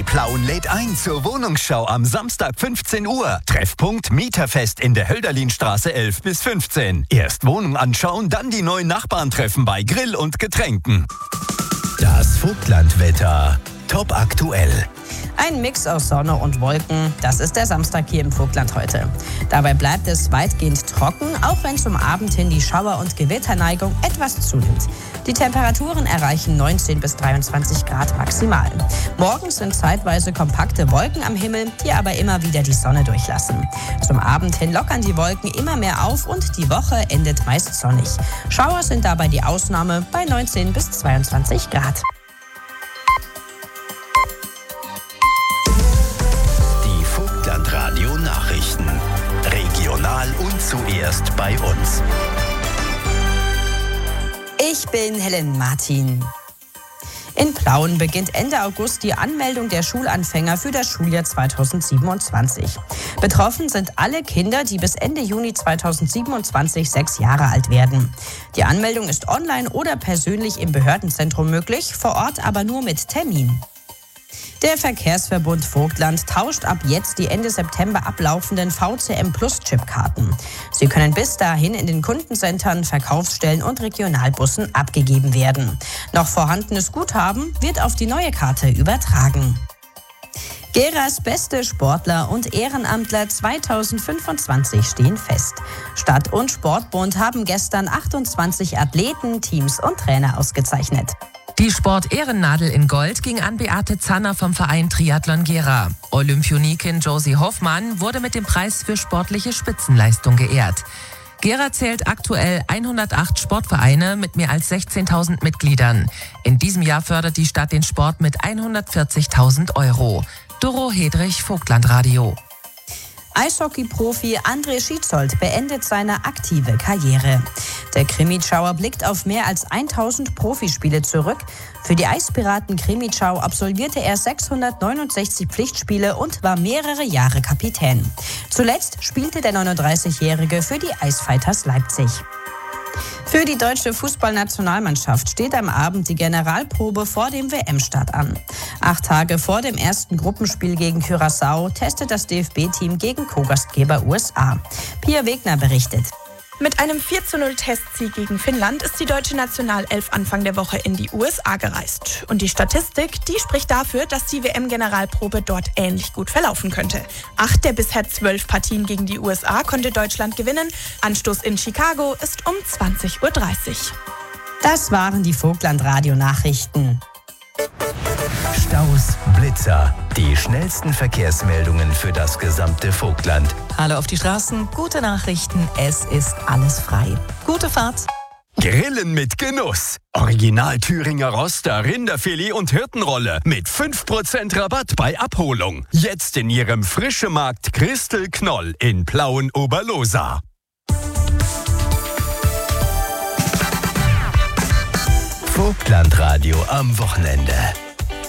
Plauen lädt ein zur Wohnungsschau am Samstag 15 Uhr. Treffpunkt Mieterfest in der Hölderlinstraße 11 bis 15. Erst Wohnung anschauen, dann die neuen Nachbarn treffen bei Grill und Getränken. Das Vogtlandwetter. Top aktuell. Ein Mix aus Sonne und Wolken, das ist der Samstag hier im Vogtland heute. Dabei bleibt es weitgehend trocken, auch wenn zum Abend hin die Schauer- und Gewitterneigung etwas zunimmt. Die Temperaturen erreichen 19 bis 23 Grad maximal. Morgens sind zeitweise kompakte Wolken am Himmel, die aber immer wieder die Sonne durchlassen. Zum Abend hin lockern die Wolken immer mehr auf und die Woche endet meist sonnig. Schauer sind dabei die Ausnahme bei 19 bis 22 Grad. Radio Nachrichten. Regional und zuerst bei uns. Ich bin Helen Martin. In Plauen beginnt Ende August die Anmeldung der Schulanfänger für das Schuljahr 2027. Betroffen sind alle Kinder, die bis Ende Juni 2027 6 Jahre alt werden. Die Anmeldung ist online oder persönlich im Behördenzentrum möglich, vor Ort aber nur mit Termin. Der Verkehrsverbund Vogtland tauscht ab jetzt die Ende September ablaufenden VCM-Plus-Chipkarten. Sie können bis dahin in den Kundencentern, Verkaufsstellen und Regionalbussen abgegeben werden. Noch vorhandenes Guthaben wird auf die neue Karte übertragen. Geras beste Sportler und Ehrenamtler 2025 stehen fest. Stadt- und Sportbund haben gestern 28 Athleten, Teams und Trainer ausgezeichnet. Die Sport-Ehrennadel in Gold ging an Beate Zanner vom Verein Triathlon Gera. Olympionikin Josie Hoffmann wurde mit dem Preis für sportliche Spitzenleistung geehrt. Gera zählt aktuell 108 Sportvereine mit mehr als 16.000 Mitgliedern. In diesem Jahr fördert die Stadt den Sport mit 140.000 €. Doro Hedrich, Vogtlandradio. Eishockey-Profi André Schietzold beendet seine aktive Karriere. Der Krimitschauer blickt auf mehr als 1000 Profispiele zurück. Für die Eispiraten Krimitschau absolvierte er 669 Pflichtspiele und war mehrere Jahre Kapitän. Zuletzt spielte der 39-Jährige für die Eisfighters Leipzig. Für die deutsche Fußballnationalmannschaft steht am Abend die Generalprobe vor dem WM-Start an. 8 Tage vor dem ersten Gruppenspiel gegen Curaçao testet das DFB-Team gegen Co-Gastgeber USA. Pia Wegner berichtet. Mit einem 4:0-Testsieg gegen Finnland ist die deutsche Nationalelf Anfang der Woche in die USA gereist. Und die Statistik, die spricht dafür, dass die WM-Generalprobe dort ähnlich gut verlaufen könnte. 8 der bisher 12 Partien gegen die USA konnte Deutschland gewinnen. Anstoß in Chicago ist um 20:30 Uhr. Das waren die Vogtland-Radio-Nachrichten. Staus, Blitzer, die schnellsten Verkehrsmeldungen für das gesamte Vogtland. Hallo auf die Straßen, gute Nachrichten, es ist alles frei. Gute Fahrt. Grillen mit Genuss. Original Thüringer Roster, Rinderfilet und Hirtenrolle mit 5% Rabatt bei Abholung. Jetzt in Ihrem Frischemarkt Christel Knoll in Plauen-Oberlosa. Vogtlandradio am Wochenende.